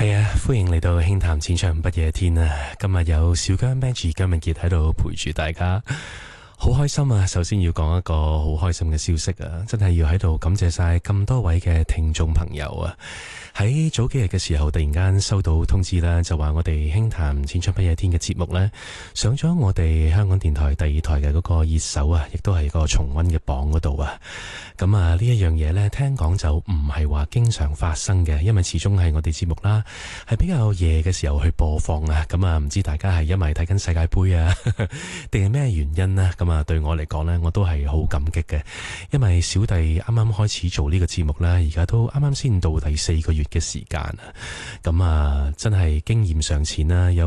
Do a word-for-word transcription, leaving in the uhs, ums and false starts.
係啊，歡迎嚟到輕談淺唱不夜天啊！今日有小姜 Benji 姜明傑喺度陪住大家，好開心啊！首先要講一個好開心嘅消息啊，真係要喺度感謝晒咁多位嘅聽眾朋友啊！喺早幾日嘅時候，突然間收到通知啦，就話我哋輕談淺唱不夜天嘅節目呢，上咗我哋香港電台第二台嘅嗰個熱搜啊，亦都係個重溫嘅榜嗰度啊。咁啊，呢一樣嘢呢，聽講就唔係話經常發生嘅，因為始終係我哋節目啦，係比較夜嘅時候去播放啊。咁啊，唔知大家係因為睇緊世界盃啊，定係咩原因呢？咁啊，對我嚟講呢，我都係好感激嘅，因為小弟啱啱開始做呢個節目啦，而家都啱啱先到第四個月嘅時間啊。咁啊，真係經驗尚淺啦，有